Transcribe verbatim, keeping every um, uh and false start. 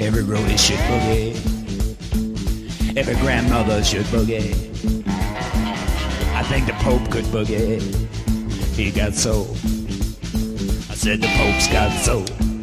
Every roadie should boogie. Every grandmother should boogie. I think the Pope could boogie. He got soul. I said the Pope's got soul.